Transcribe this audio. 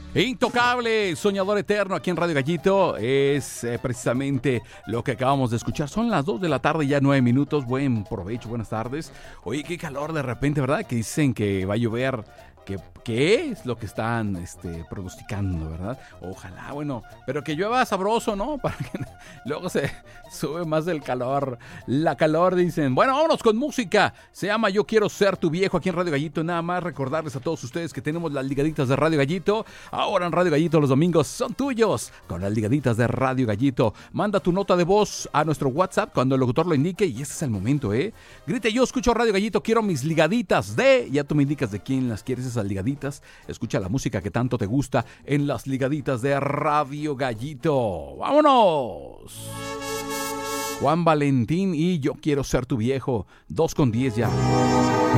Intocable, soñador eterno aquí en Radio Gallito. Es precisamente lo que acabamos de escuchar. Son las 2 de la tarde, ya 9 minutos. Buen provecho, buenas tardes. Oye, qué calor de repente, ¿verdad? Que dicen que va a llover. ¿Qué es lo que están pronosticando, verdad? Ojalá, bueno, pero que llueva sabroso, ¿no? Para que luego se sube más el calor. La calor, dicen. Bueno, vámonos con música. Se llama Yo Quiero Ser Tu Viejo aquí en Radio Gallito. Nada más recordarles a todos ustedes que tenemos las ligaditas de Radio Gallito. Ahora en Radio Gallito los domingos son tuyos con las ligaditas de Radio Gallito. Manda tu nota de voz a nuestro WhatsApp cuando el locutor lo indique y ese es el momento, ¿eh? Grite, yo escucho Radio Gallito, quiero mis ligaditas de... Ya tú me indicas de quién las quieres, esas ligaditas. Escucha la música que tanto te gusta en las ligaditas de Radio Gallito. ¡Vámonos! Juan Valentín y Yo Quiero Ser Tu Viejo. 2:10 ya.